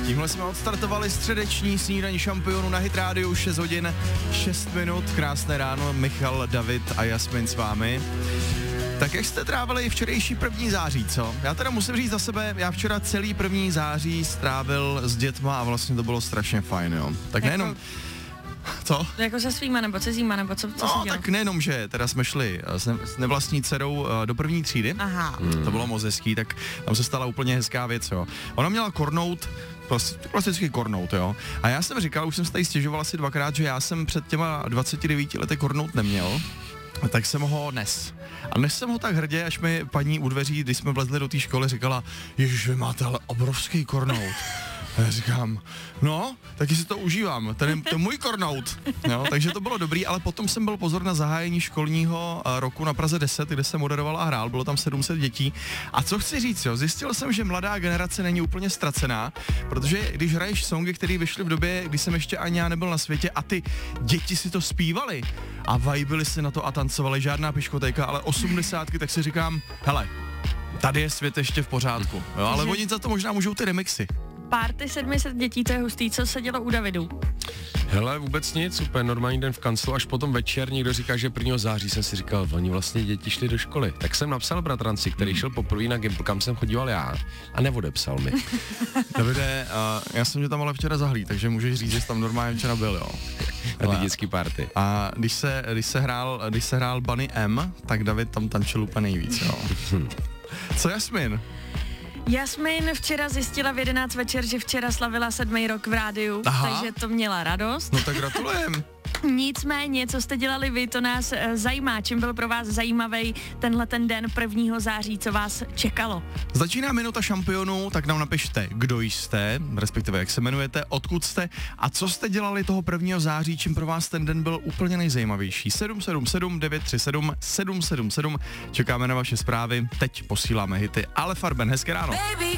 Tímhle jsme odstartovali středeční snídaní šampionů na Hit Radio, 6 hodin 6 minut, krásné ráno, Michal, David a Jasmin s vámi. Tak jak jste trávili včerejší 1. září, co? Já teda musím říct za sebe, já včera celý 1. září strávil s dětma a vlastně to bylo strašně fajn, jo. Tak nejenom... Co? Jako se svýma nebo cizíma, nebo co no, jsi dělal? Tak nejenom, že teda jsme šli s nevlastní dcerou do 1. třídy. Aha. To bylo moc hezký, tak tam se stala úplně hezká věc, jo. Ona měla kornout, klasický kornout, jo. A já jsem říkal, už jsem se tady stěžoval asi 2krát, že já jsem před těma 29 lety kornout neměl, tak jsem ho nes. A nes jsem ho tak hrdě, až mi paní u dveří, když jsme vlezli do té školy, říkala, ježiš, vy máte ale obrovský kornout. A já říkám, no, taky si to užívám, to je můj kornout. Jo, takže to bylo dobrý, ale potom jsem byl pozor na zahájení školního roku na Praze 10, kde jsem moderoval a hrál, bylo tam 700 dětí. A co chci říct, jo, zjistil jsem, že mladá generace není úplně ztracená, protože když hraješ songy, které vyšly v době, kdy jsem ještě ani já nebyl na světě a ty děti si to zpívali a vibili si na to a tancovali, žádná piškotejka, ale 80, tak si říkám, hele, tady je svět ještě v pořádku, jo, ale oni za to možná můžou ty remixy. Party 700 dětí, to je hustý, co se dělo u Davidu? Hele, vůbec nic, úplně normální den v kanclu, až potom večer někdo říká, že 1. září jsem si říkal, oni vlastně děti šli do školy. Tak jsem napsal bratranci, který šel poprvé na Gimpl, kam jsem chodíval já a neodepsal mi. Davide, já jsem tě tam ale včera zahlí, takže můžeš říct, že jsi tam normálně včera byl, jo. Na ty dětský party. A když se hrál Bunny M, tak David tam tančil úplně nejvíc, jo. Co Jasmin? Jasmin včera zjistila v 11 večer, že včera slavila 7. rok v rádiu, takže to měla radost. No tak gratulujem. Nicméně, co jste dělali vy, to nás zajímá. Čím byl pro vás zajímavý tenhle ten den 1. září, co vás čekalo? Začíná minuta šampionů, tak nám napište, kdo jste, respektive jak se jmenujete, odkud jste a co jste dělali toho 1. září, čím pro vás ten den byl úplně nejzajímavější. 777 937 777. Čekáme na vaše zprávy, teď posíláme hity. Ale Farben, hezké ráno. Baby,